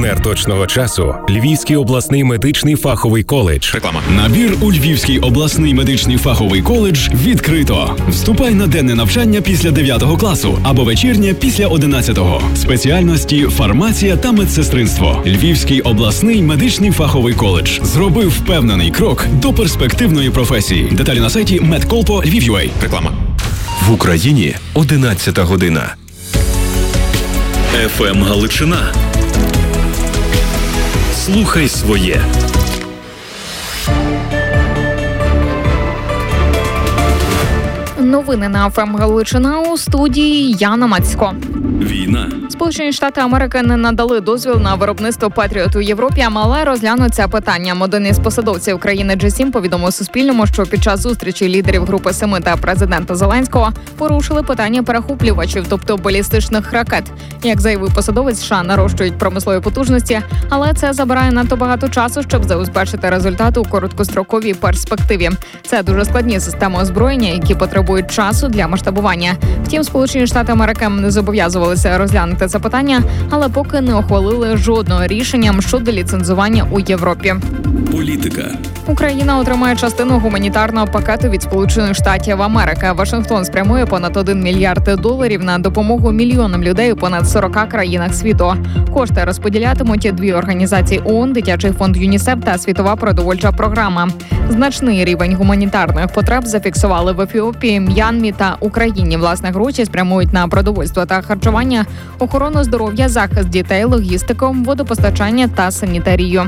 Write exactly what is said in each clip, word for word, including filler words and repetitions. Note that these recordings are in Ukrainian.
Партнер точного часу – Львівський обласний медичний фаховий коледж. Реклама. Набір у Львівський обласний медичний фаховий коледж відкрито. Вступай на денне навчання після дев'ятого класу або вечірнє після одинадцятого. Спеціальності фармація та медсестринство. Львівський обласний медичний фаховий коледж зробив впевнений крок до перспективної професії. Деталі на сайті медколпо точка львів точка ю а. Реклама. В Україні одинадцята година. еф ем Галичина. Слухай своє. Новини на еф ем Галичина, у студії Яна Мацько. Війна. Сполучені Штати Америки не надали дозвіл на виробництво Петріот у Європі, але розглянуть це питанням. Один із посадовців країни джі сім повідомив Суспільному, що під час зустрічі лідерів Групи Семи та президента Зеленського порушили питання перехоплювачів, тобто балістичних ракет. Як заявив посадовець, США нарощують промислові потужності, але це забирає надто багато часу, щоб забезпечити результати у короткостроковій перспективі. Це дуже складні системи озброєння, які потребують часу для масштабування. Втім, Сполучені Штати Америки не зобов'язувалися розглянути це питання, але поки не ухвалили жодного рішення щодо ліцензування у Європі. Політика. Україна отримає частину гуманітарного пакету від Сполучених Штатів Америки. Вашингтон спрямує понад один мільярд доларів на допомогу мільйонам людей у понад сорока країнах світу. Кошти розподілятимуть дві організації ООН, Дитячий фонд ЮНІСЕФ та Світова продовольча програма. Значний рівень гуманітарних потреб зафіксували в Ефіопії, М'янмі та Україні. Власне, гроші спрямують на продовольство та харчування, охорону здоров'я, захист дітей, логістику, водопостачання та санітарію.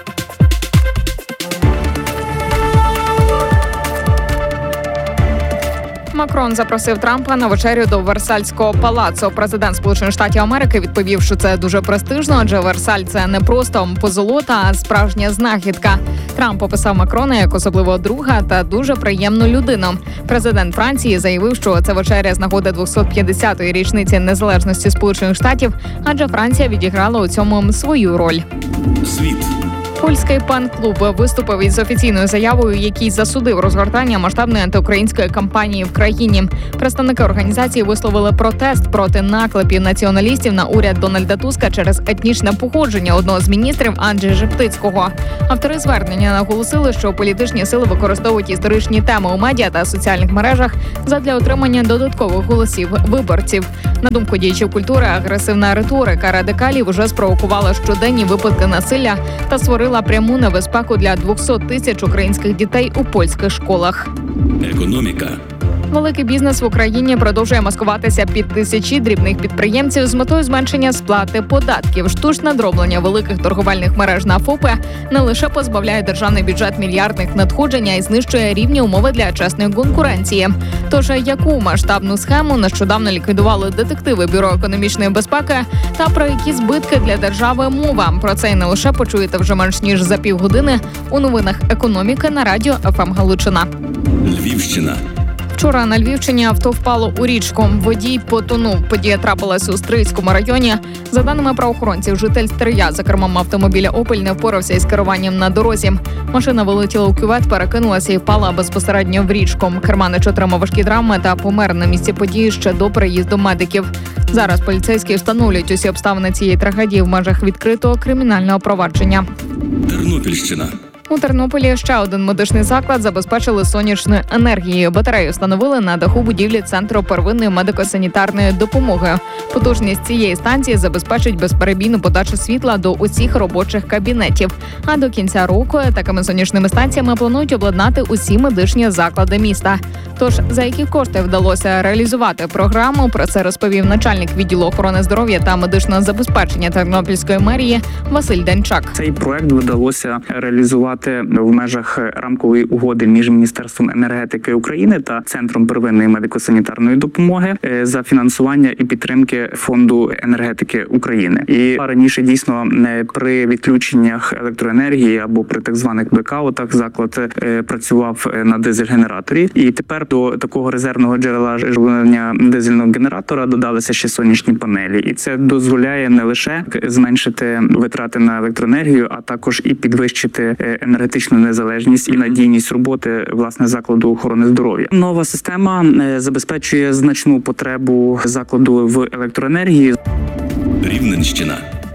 Макрон запросив Трампа на вечерю до Версальського палацу. Президент Сполучених Штатів Америки відповів, що це дуже престижно, адже Версаль – це не просто позолота, а справжня знахідка. Трамп описав Макрона як особливого друга та дуже приємну людину. Президент Франції заявив, що це вечеря з нагоди двохсот п'ятдесятої річниці незалежності Сполучених Штатів, адже Франція відіграла у цьому свою роль. Світ. Польський пан-клуб виступив із офіційною заявою, який засудив розгортання масштабної антиукраїнської кампанії в країні. Представники організації висловили протест проти наклепів націоналістів на уряд Дональда Туска через етнічне походження одного з міністрів Анджея Жептицького. Автори звернення наголосили, що політичні сили використовують історичні теми у медіа та соціальних мережах задля отримання додаткових голосів виборців. На думку діячів культури, агресивна риторика радикалів вже спровокувала щоденні випадки насилля та створила пряму небезпеку для двохсот тисяч українських дітей у польських школах. Економіка. Великий бізнес в Україні продовжує маскуватися під тисячі дрібних підприємців з метою зменшення сплати податків. Штучне дроблення великих торговельних мереж на ФОПи не лише позбавляє державний бюджет мільярдних надходжень, а й знищує рівні умови для чесної конкуренції. Тож, яку масштабну схему нещодавно ліквідували детективи Бюро економічної безпеки та про які збитки для держави мова? Про це і не лише почуєте вже менш ніж за півгодини у новинах економіки на радіо еф ем Галичина. Львівщина. Вчора на Львівщині авто впало у річку. Водій потонув. Подія трапилась у Стрийському районі. За даними правоохоронців, житель Стрия за кермом автомобіля «Опель» не впорався із керуванням на дорозі. Машина вилетіла у кювет, перекинулася і впала безпосередньо в річку. Керманич отримав важкі травми та помер на місці події ще до приїзду медиків. Зараз поліцейські встановлюють усі обставини цієї трагедії в межах відкритого кримінального провадження. Тернопільщина. У Тернополі ще один медичний заклад забезпечили сонячною енергією. Батарею встановили на даху будівлі Центру первинної медико-санітарної допомоги. Потужність цієї станції забезпечить безперебійну подачу світла до усіх робочих кабінетів. А до кінця року такими сонячними станціями планують обладнати усі медичні заклади міста. Тож, за які кошти вдалося реалізувати програму, про це розповів начальник відділу охорони здоров'я та медичного забезпечення Тернопільської мерії Василь Денчак. Цей проект вдалося реалізувати в межах рамкової угоди між Міністерством енергетики України та Центром первинної медико-санітарної допомоги за фінансування і підтримки Фонду енергетики України. І раніше дійсно при відключеннях електроенергії або при так званих блекаутах заклад працював на дизель-генераторі. І тепер до такого резервного джерела живлення дизельного генератора додалися ще сонячні панелі. І це дозволяє не лише зменшити витрати на електроенергію, а також і підвищити енергетичну незалежність і надійність роботи власне закладу охорони здоров'я. Нова система забезпечує значну потребу закладу в електроенергії. Рівненщина.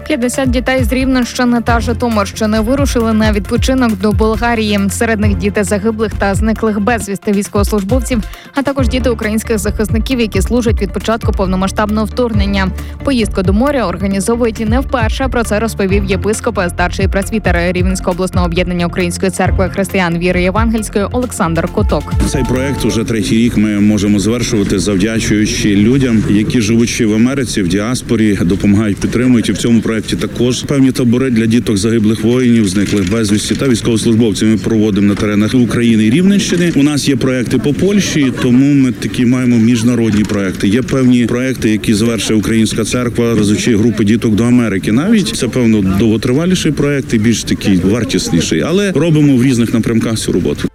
п'ятдесят дітей з Рівненщини та Житомирщини вирушили на відпочинок до Болгарії. Серед них діти загиблих та зниклих безвісти військовослужбовців, а також діти українських захисників, які служать від початку повномасштабного вторгнення. Поїздку до моря організовують і не вперше. Про це розповів єпископ, старший пресвітер Рівненського обласного об'єднання Української церкви християн віри євангельської Олександр Коток. Цей проект уже третій рік ми можемо завершувати, завдячуючи людям, які живучи в Америці, в діаспорі, допомагають, підтримують. І в цьому проекті також певні табори для діток загиблих воїнів, зниклих безвісті та військовослужбовців ми проводимо на теренах України і Рівненщини. У нас є проекти по Польщі, тому ми такі маємо міжнародні проекти. Є певні проекти, які завершує Українська церква, везучи групи діток до Америки. Навіть це певно довготриваліший проект і більш такий вартісніший, але робимо в різних напрямках цю роботу.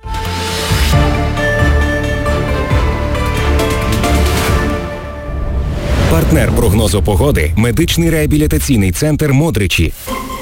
Партнер прогнозу погоди – медичний реабілітаційний центр «Модричі».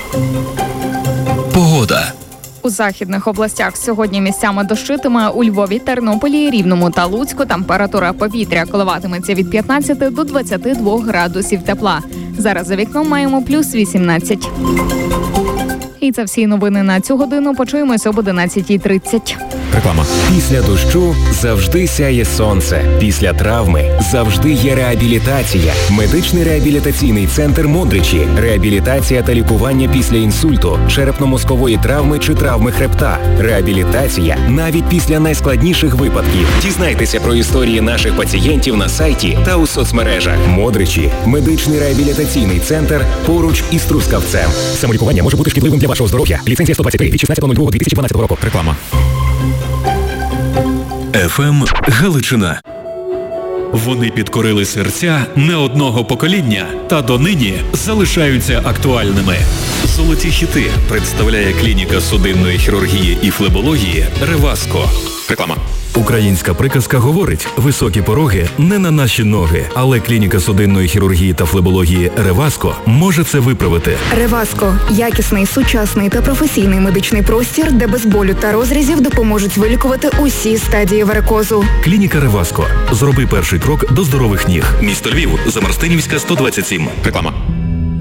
Погода. У західних областях сьогодні місцями дощитиме. У Львові, Тернополі, Рівному та Луцьку температура повітря коливатиметься від п'ятнадцяти до двадцяти двох градусів тепла. Зараз за вікном маємо плюс вісімнадцять. І це всі новини на цю годину. Почуємося об одинадцятій тридцять. Реклама. Після дощу завжди сяє сонце. Після травми завжди є реабілітація. Медичний реабілітаційний центр «Модричі». Реабілітація та лікування після інсульту, черепно-мозкової травми чи травми хребта. Реабілітація навіть після найскладніших випадків. Дізнайтеся про історії наших пацієнтів на сайті та у соцмережах. «Модричі» – медичний реабілітаційний центр поруч із Трускавцем. Самолікування може бути шкідливим для вашого здоров'я. Ліцензія сто двадцять три від шістнадцятого лютого дві тисячі дванадцятого року. Реклама. еф ем Галичина. Вони підкорили серця не одного покоління та донині залишаються актуальними. Золоті хіти представляє клініка судинної хірургії і флебології «Реваско». Реклама. Українська приказка говорить: високі пороги не на наші ноги, але клініка судинної хірургії та флебології «Реваско» може це виправити. «Реваско» – якісний, сучасний та професійний медичний простір, де без болю та розрізів допоможуть вилікувати усі стадії варикозу. Клініка «Реваско». Зроби перший крок до здорових ніг. Місто Львів, Замарстинівська, сто двадцять сім. Реклама.